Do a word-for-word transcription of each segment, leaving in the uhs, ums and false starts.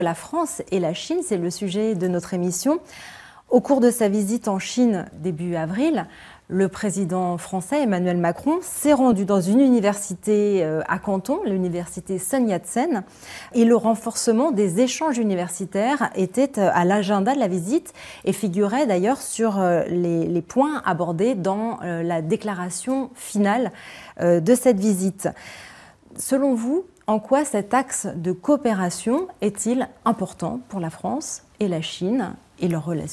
La France et la Chine, c'est le sujet de notre émission. Au cours de sa visite en Chine début avril, le président français Emmanuel Macron s'est rendu dans une université à Canton, l'université Sun Yat-sen, et le renforcement des échanges universitaires était à l'agenda de la visite et figurait d'ailleurs sur les, les points abordés dans la déclaration finale de cette visite. Selon vous, en quoi cet axe de coopération est-il important pour la France et la Chine et leurs relations ?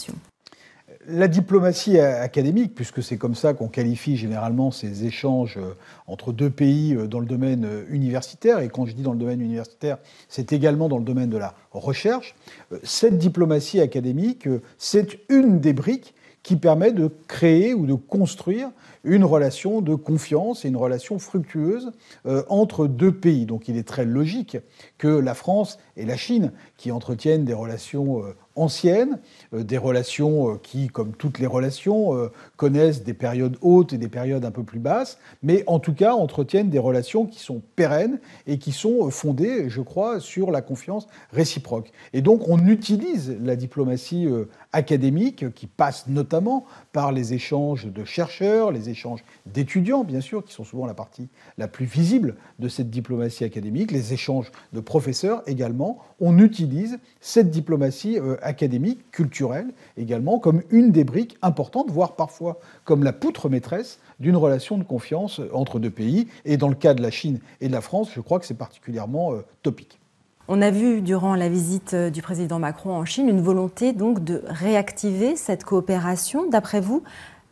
La diplomatie académique, puisque c'est comme ça qu'on qualifie généralement ces échanges entre deux pays dans le domaine universitaire, et quand je dis dans le domaine universitaire, c'est également dans le domaine de la recherche, cette diplomatie académique, c'est une des briques qui permet de créer ou de construire une relation de confiance et une relation fructueuse euh, entre deux pays. Donc il est très logique que la France et la Chine, qui entretiennent des relations euh, anciennes, euh, des relations euh, qui, comme toutes les relations, euh, connaissent des périodes hautes et des périodes un peu plus basses, mais en tout cas entretiennent des relations qui sont pérennes et qui sont fondées, je crois, sur la confiance réciproque. Et donc on utilise la diplomatie euh, académique, qui passe notamment par les échanges de chercheurs, les échanges d'étudiants, bien sûr, qui sont souvent la partie la plus visible de cette diplomatie académique, les échanges de professeurs également. On utilise cette diplomatie euh, académique, culturelle également, comme une des briques importantes, voire parfois comme la poutre maîtresse d'une relation de confiance entre deux pays. Et dans le cas de la Chine et de la France, je crois que c'est particulièrement euh, topique. On a vu durant la visite du président Macron en Chine une volonté donc de réactiver cette coopération. D'après vous,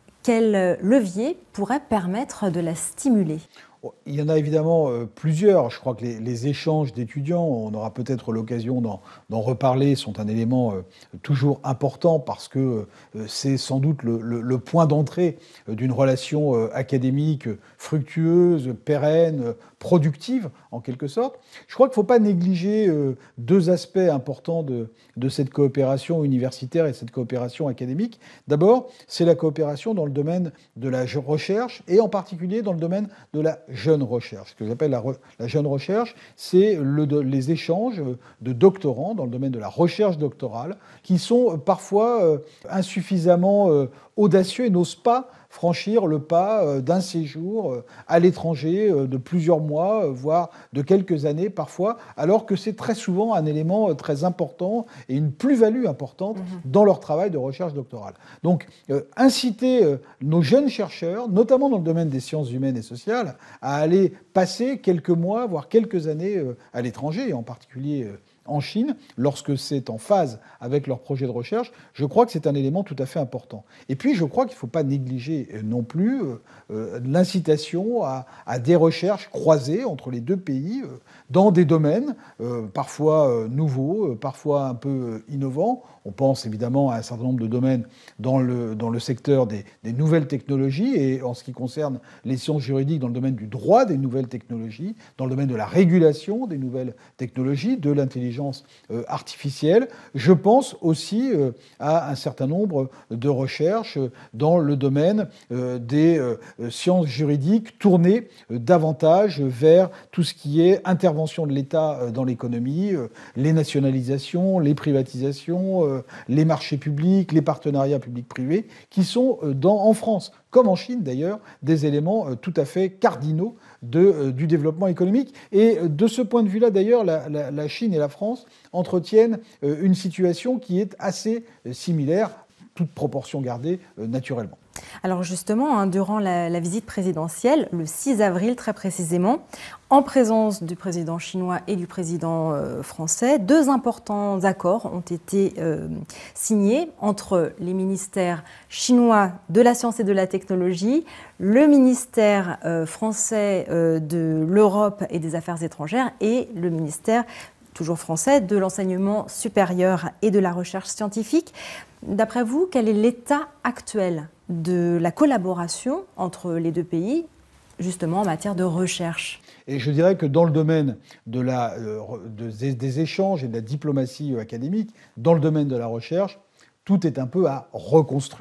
quel levier pourrait permettre de la stimuler ? Il y en a évidemment plusieurs. Je crois que les, les échanges d'étudiants, on aura peut-être l'occasion d'en, d'en reparler, sont un élément toujours important parce que c'est sans doute le, le, le point d'entrée d'une relation académique fructueuse, pérenne, productive en quelque sorte. Je crois qu'il ne faut pas négliger deux aspects importants de, de cette coopération universitaire et de cette coopération académique. D'abord, c'est la coopération dans le domaine de la recherche et en particulier dans le domaine de la jeune recherche. Ce que j'appelle la, re, la jeune recherche, c'est le, les échanges de doctorants dans le domaine de la recherche doctorale qui sont parfois euh, insuffisamment euh, audacieux et n'osent pas franchir le pas d'un séjour à l'étranger de plusieurs mois, voire de quelques années parfois, alors que c'est très souvent un élément très important et une plus-value importante dans leur travail de recherche doctorale. Donc, euh, inciter euh, nos jeunes chercheurs, notamment dans le domaine des sciences humaines et sociales, à aller passer quelques mois, voire quelques années euh, à l'étranger, et en particulier euh, en Chine, lorsque c'est en phase avec leur projet de recherche, je crois que c'est un élément tout à fait important. Et puis, je crois qu'il ne faut pas négliger non plus euh, l'incitation à, à des recherches croisées entre les deux pays euh, dans des domaines euh, parfois euh, nouveaux, euh, parfois un peu euh, innovants. On pense évidemment à un certain nombre de domaines dans le, dans le secteur des, des nouvelles technologies et en ce qui concerne les sciences juridiques dans le domaine du droit des nouvelles technologies, dans le domaine de la régulation des nouvelles technologies, de l'intelligence artificielle. Je pense aussi à un certain nombre de recherches dans le domaine des sciences juridiques tournées davantage vers tout ce qui est intervention de l'État dans l'économie, les nationalisations, les privatisations, les marchés publics, les partenariats publics-privés, qui sont dans, en France, comme en Chine d'ailleurs, des éléments tout à fait cardinaux de, euh, du développement économique. Et de ce point de vue-là, d'ailleurs, la, la, la Chine et la France entretiennent euh, une situation qui est assez euh, similaire, toute proportion gardée euh, naturellement. Alors justement, hein, durant la, la visite présidentielle, le six avril très précisément, en présence du président chinois et du président euh, français, deux importants accords ont été euh, signés entre les ministères chinois de la science et de la technologie, le ministère euh, français euh, de l'Europe et des Affaires étrangères et le ministère toujours français, de l'enseignement supérieur et de la recherche scientifique. D'après vous, quel est l'état actuel de la collaboration entre les deux pays, justement en matière de recherche ? Et je dirais que dans le domaine de la, de, des échanges et de la diplomatie académique, dans le domaine de la recherche, tout est un peu à reconstruire. Il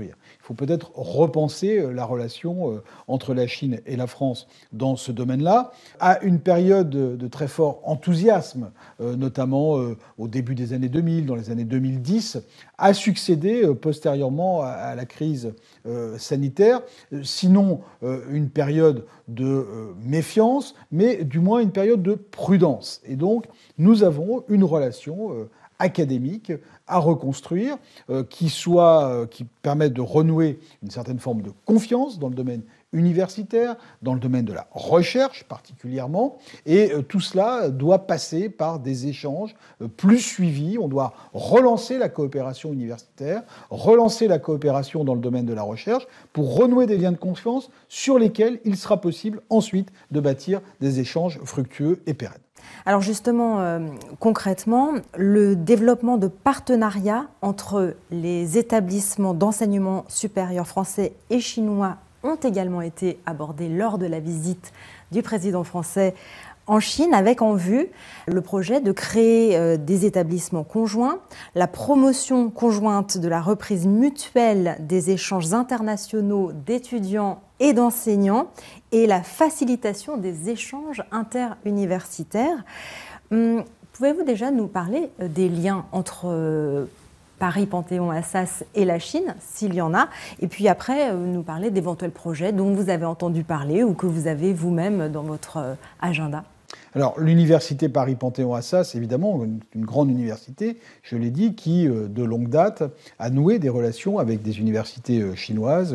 faut peut-être repenser la relation entre la Chine et la France dans ce domaine-là. À une période de très fort enthousiasme, notamment au début des années deux mille, dans les années deux mille dix, a succédé postérieurement à la crise sanitaire, sinon une période de méfiance, mais du moins une période de prudence. Et donc, nous avons une relation académique à reconstruire, euh, qui, soit, euh, qui permette de renouer une certaine forme de confiance dans le domaine universitaire, dans le domaine de la recherche particulièrement, et euh, tout cela doit passer par des échanges euh, plus suivis. On doit relancer la coopération universitaire, relancer la coopération dans le domaine de la recherche, pour renouer des liens de confiance sur lesquels il sera possible ensuite de bâtir des échanges fructueux et pérennes. Alors justement, euh, concrètement, le développement de partenariats entre les établissements d'enseignement supérieur français et chinois ont également été abordés lors de la visite du président français en Chine, avec en vue le projet de créer euh, des établissements conjoints, la promotion conjointe de la reprise mutuelle des échanges internationaux d'étudiants et d'enseignants et la facilitation des échanges interuniversitaires. Hum, pouvez-vous déjà nous parler des liens entre euh, Paris, Panthéon-Assas et la Chine, s'il y en a, et puis après euh, nous parler d'éventuels projets dont vous avez entendu parler ou que vous avez vous-même dans votre euh, agenda? Alors, l'université Paris-Panthéon-Assas, évidemment, une, une grande université, je l'ai dit, qui, de longue date, a noué des relations avec des universités chinoises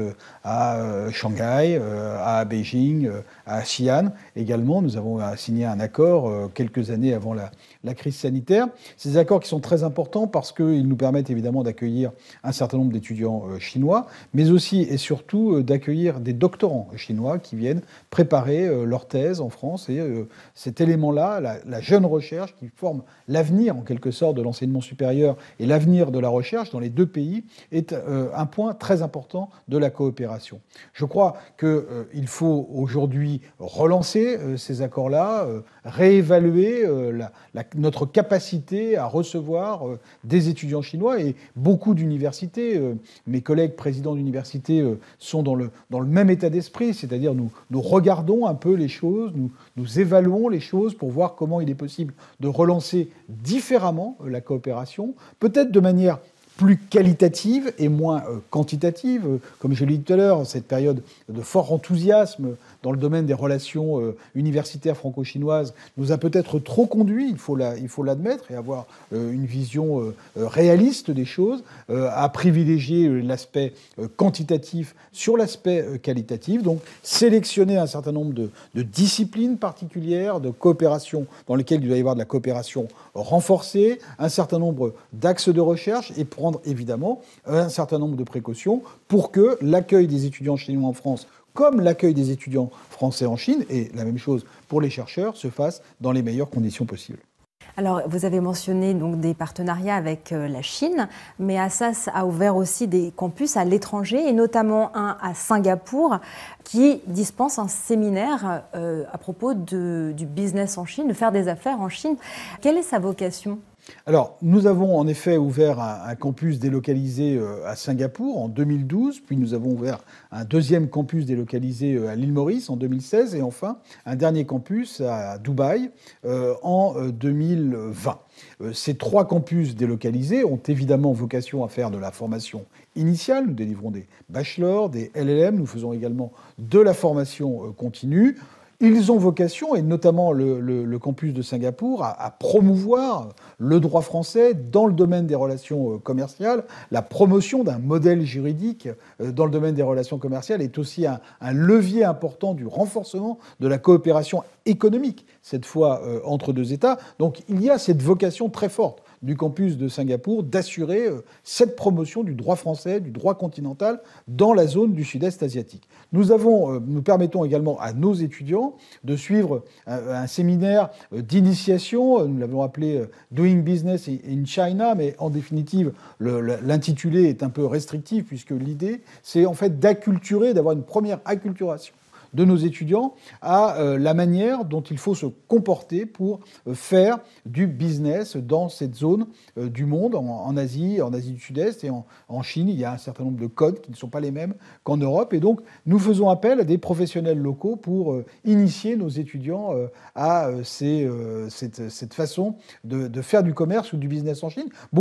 à Shanghai, à Beijing, à Xi'an. Également, nous avons signé un accord quelques années avant la, la crise sanitaire. Ces accords qui sont très importants parce qu'ils nous permettent évidemment d'accueillir un certain nombre d'étudiants chinois, mais aussi et surtout d'accueillir des doctorants chinois qui viennent préparer leur thèse en France. Et cet élément-là, la, la jeune recherche qui forme l'avenir en quelque sorte de l'enseignement supérieur et l'avenir de la recherche dans les deux pays est euh, un point très important de la coopération. Je crois qu'il euh, faut aujourd'hui relancer euh, ces accords-là, euh, réévaluer euh, la, la, notre capacité à recevoir euh, des étudiants chinois et beaucoup d'universités. Euh, mes collègues présidents d'université euh, sont dans le, dans le même état d'esprit, c'est-à-dire nous, nous regardons un peu les choses, nous, nous évaluons les choses pour voir comment il est possible de relancer différemment la coopération, peut-être de manière plus qualitative et moins euh, quantitative. Comme je l'ai dit tout à l'heure, cette période de fort enthousiasme dans le domaine des relations euh, universitaires franco-chinoises nous a peut-être trop conduit, il faut, la, il faut l'admettre, et avoir euh, une vision euh, réaliste des choses, euh, à privilégier l'aspect euh, quantitatif sur l'aspect euh, qualitatif. Donc sélectionner un certain nombre de, de disciplines particulières, de coopération dans lesquelles il doit y avoir de la coopération renforcée, un certain nombre d'axes de recherche et prendre évidemment un certain nombre de précautions pour que l'accueil des étudiants chinois en France, comme l'accueil des étudiants français en Chine, et la même chose pour les chercheurs, se fasse dans les meilleures conditions possibles. Alors, vous avez mentionné donc des partenariats avec euh, la Chine, mais Assas a ouvert aussi des campus à l'étranger, et notamment un à Singapour, qui dispense un séminaire euh, à propos de, du business en Chine, de faire des affaires en Chine. Quelle est sa vocation ? Alors, nous avons en effet ouvert un, un campus délocalisé euh, à Singapour en deux mille douze, puis nous avons ouvert un deuxième campus délocalisé euh, à l'île Maurice en deux mille seize, et enfin un dernier campus à Dubaï euh, en euh, deux mille vingt. Euh, ces trois campus délocalisés ont évidemment vocation à faire de la formation initiale. Nous délivrons des bachelors, des L L M, nous faisons également de la formation euh, continue. Ils ont vocation, et notamment le, le, le campus de Singapour, à, à promouvoir le droit français dans le domaine des relations commerciales. La promotion d'un modèle juridique dans le domaine des relations commerciales est aussi un, un levier important du renforcement de la coopération économique, cette fois euh, entre deux États. Donc il y a cette vocation très forte du campus de Singapour d'assurer euh, cette promotion du droit français, du droit continental dans la zone du sud-est asiatique. Nous, avons, euh, nous permettons également à nos étudiants de suivre un, un séminaire euh, d'initiation, nous l'avons appelé euh, Doing Business in China, mais en définitive, le, l'intitulé est un peu restrictif puisque l'idée, c'est en fait d'acculturer, d'avoir une première acculturation de nos étudiants à euh, la manière dont il faut se comporter pour euh, faire du business dans cette zone euh, du monde, en, en Asie, en Asie du Sud-Est et en, en Chine. Il y a un certain nombre de codes qui ne sont pas les mêmes qu'en Europe. Et donc, nous faisons appel à des professionnels locaux pour euh, initier nos étudiants euh, à euh, ces, euh, cette, cette façon de, de faire du commerce ou du business en Chine.